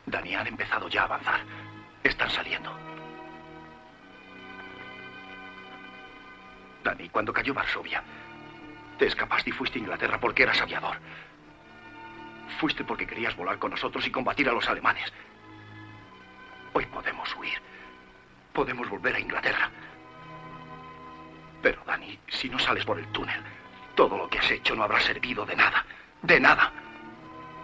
Dani, han empezado ya a avanzar. Están saliendo. Dani, cuando cayó Varsovia, te escapaste y fuiste a Inglaterra porque eras aviador. Fuiste porque querías volar con nosotros y combatir a los alemanes. Hoy podemos huir. Podemos volver a Inglaterra. Pero, Dani, si no sales por el túnel, todo lo que has hecho no habrá servido de nada. ¡De nada!